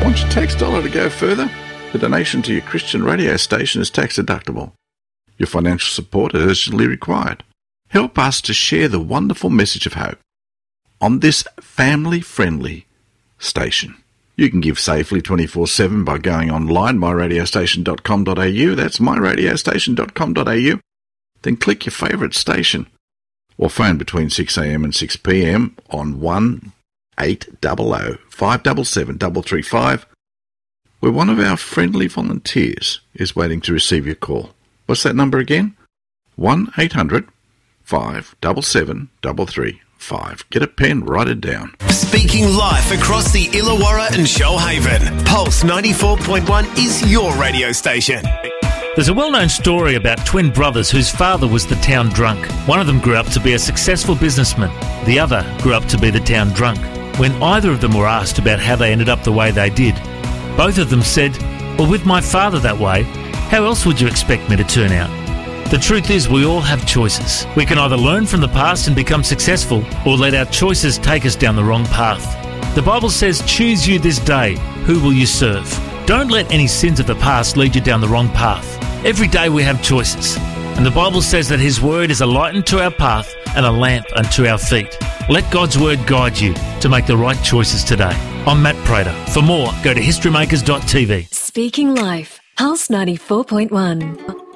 Want your tax dollar to go further? The donation to your Christian radio station is tax deductible. Your financial support is urgently required. Help us to share the wonderful message of hope on this family-friendly station. You can give safely 24/7 by going online, myradiostation.com.au. That's myradiostation.com.au. Then click your favourite station or phone between 6 a.m. and 6 p.m. on 1-800 577 335, where one of our friendly volunteers is waiting to receive your call. What's that number again? 1-800 577 335. Get a pen, write it down. Speaking life across the Illawarra and Shoalhaven, Pulse 94.1 is your radio station. There's a well-known story about twin brothers whose father was the town drunk. One of them grew up to be a successful businessman. The other grew up to be the town drunk. When either of them were asked about how they ended up the way they did, both of them said, "Well, with my father that way, how else would you expect me to turn out?" The truth is, we all have choices. We can either learn from the past and become successful, or let our choices take us down the wrong path. The Bible says, "Choose you this day, who will you serve?" Don't let any sins of the past lead you down the wrong path. Every day we have choices, and the Bible says that His Word is a light unto our path and a lamp unto our feet. Let God's Word guide you to make the right choices today. I'm Matt Prater. For more, go to historymakers.tv. Speaking Life, Pulse 94.1.